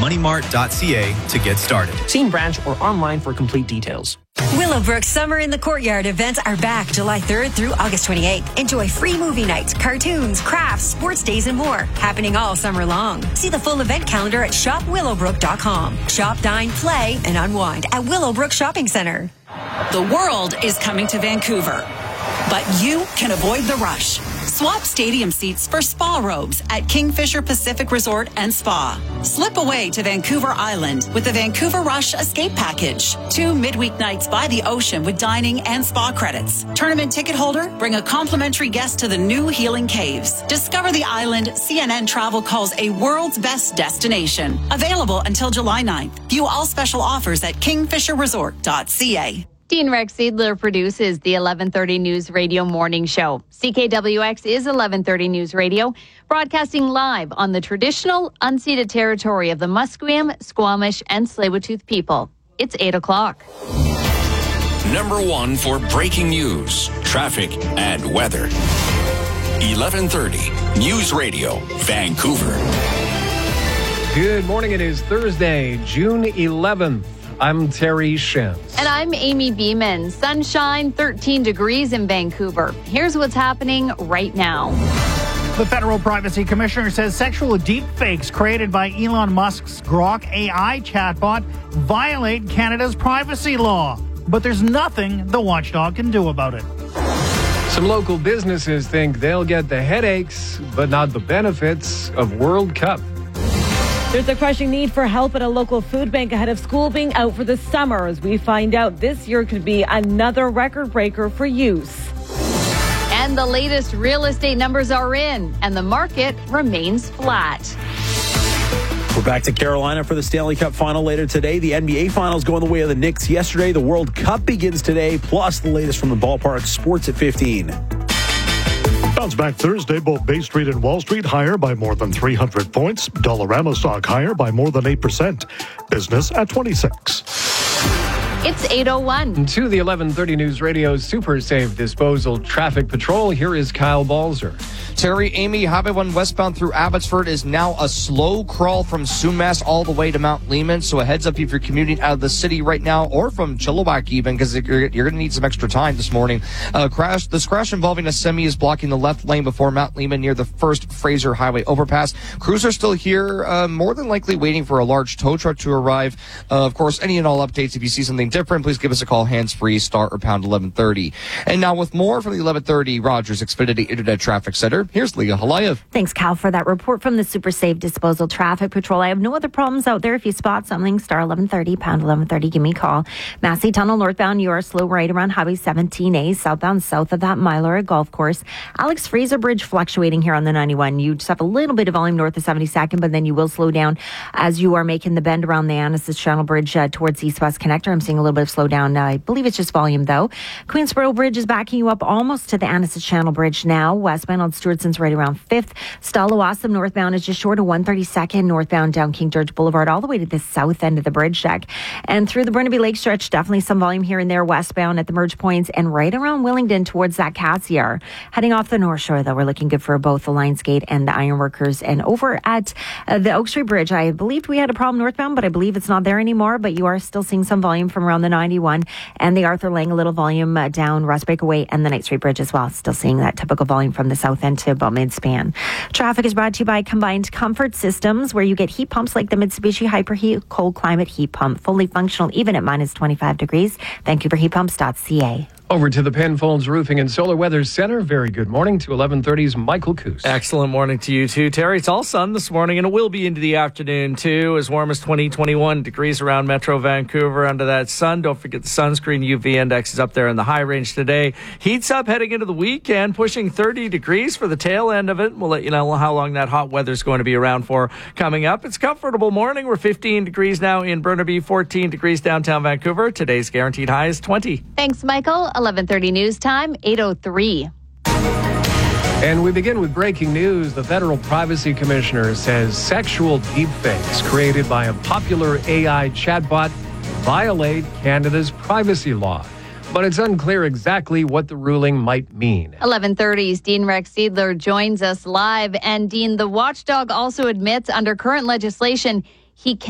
moneymart.ca to get started. See in branch or online for complete details. Willowbrook Summer in the Courtyard events are back July 3rd through August 28th. Enjoy free movie nights, cartoons, crafts, sports days, and more. Happening all summer long. See the full event calendar at shopwillowbrook.com. Shop, dine, play, and unwind at Willowbrook Shopping Center. The world is coming to Vancouver, but you can avoid the rush. Swap stadium seats for spa robes at Kingfisher Pacific Resort and Spa. Slip away to Vancouver Island with the Vancouver Rush Escape Package. 2 midweek nights by the ocean with dining and spa credits. Tournament ticket holder, bring a complimentary guest to the new Healing Caves. Discover the island CNN Travel calls a world's best destination. Available until July 9th. View all special offers at kingfisherresort.ca. Dean Rex Seidler produces the 1130 News Radio Morning Show. CKWX is 1130 News Radio, broadcasting live on the traditional unceded territory of the Musqueam, Squamish, and Tsleil-Waututh people. It's 8 o'clock. Number 1 for breaking news, traffic, and weather. 1130 News Radio, Vancouver. Good morning. It is Thursday, June 11th. I'm Terry Shins. And I'm Amy Beeman. Sunshine, 13 degrees in Vancouver. Here's what's happening right now. The Federal Privacy Commissioner says sexual deepfakes created by Elon Musk's Grok AI chatbot violate Canada's privacy law. But there's nothing the watchdog can do about it. Some local businesses think they'll get the headaches, but not the benefits of World Cup. There's a crushing need for help at a local food bank ahead of school being out for the summer. As we find out, this year could be another record breaker for use. And the latest real estate numbers are in, and the market remains flat. We're back to Carolina for the Stanley Cup final later today. The NBA Finals going the way of the Knicks yesterday. The World Cup begins today, plus the latest from the ballpark. Sports at 15. Bounce back Thursday, both Bay Street and Wall Street higher by more than 300 points. Dollarama stock higher by more than 8%. Business at 26. It's 8:01. To the 1130 News Radio's Super Safe Disposal Traffic Patrol, here is Kyle Balzer. Terry, Amy, Highway 1 westbound through Abbotsford is now a slow crawl from Sumas all the way to Mount Lehman. So a heads up if you're commuting out of the city right now or from Chilliwack even, because you're going to need some extra time this morning. This crash involving a semi is blocking the left lane before Mount Lehman near the first Fraser Highway overpass. Crews are still here, more than likely waiting for a large tow truck to arrive. Of course, any and all updates, if you see something different, please give us a call, hands-free, star or pound 1130. And now with more from the 1130 Rogers Xfinity Internet Traffic Center, here's Leah Halayev. Thanks, Cal, for that report from the Super Safe Disposal Traffic Patrol. I have no other problems out there. If you spot something, star 1130, pound 1130, give me a call. Massey Tunnel northbound, you are slow right around Highway 17A, southbound south of that Mylara Golf Course. Alex Fraser Bridge fluctuating here on the 91. You just have a little bit of volume north of 72nd, but then you will slow down as you are making the bend around the Annacis Channel Bridge towards East-West Connector. I'm seeing a little bit of slowdown. I believe it's just volume, though. Queensboro Bridge is backing you up almost to the Annacis Channel Bridge now. Westbound on Stewartson's right around 5th. Stallawasam northbound is just short of 132nd. Northbound down King George Boulevard all the way to the south end of the bridge deck. And through the Burnaby Lake stretch, definitely some volume here and there westbound at the merge points and right around Willingdon towards that Cassiar. Heading off the North Shore, though, we're looking good for both the Lions Gate and the Ironworkers. And over at the Oak Street Bridge, I believed we had a problem northbound, but I believe it's not there anymore. But you are still seeing some volume from around the 91 and the Arthur Lang, a little volume down Ross Breakaway and the Knight Street Bridge as well. Still seeing that typical volume from the south end to about mid-span. Traffic is brought to you by Combined Comfort Systems, where you get heat pumps like the Mitsubishi Hyperheat Cold Climate Heat Pump, fully functional even at minus 25 degrees. VancouverHeatPumps.ca. Over to the Penfolds Roofing and Solar Weather Center. Very good morning to 1130's Michael Coos. Excellent morning to you too, Terry. It's all sun this morning, and it will be into the afternoon too. As warm as 21 degrees around Metro Vancouver under that sun. Don't forget the sunscreen UV index is up there in the high range today. Heats up heading into the weekend, pushing 30 degrees for the tail end of it. We'll let you know how long that hot weather is going to be around for coming up. It's a comfortable morning. We're 15 degrees now in Burnaby, 14 degrees downtown Vancouver. Today's guaranteed high is 20. Thanks, Michael. 11:30 news time, 8:03. And we begin with breaking news. The Federal Privacy Commissioner says sexual deepfakes created by a popular AI chatbot violate Canada's privacy law. But it's unclear exactly what the ruling might mean. 11:30's Dean Rex Seidler joins us live. And Dean, the watchdog also admits under current legislation he